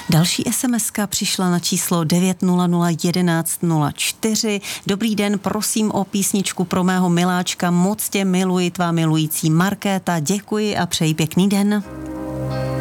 Další SMS-ka přišla na číslo 9001104. Dobrý den, prosím o písničku pro mého miláčka. Moc tě miluji, tvá milující Markéta. Děkuji a přeji pěkný den.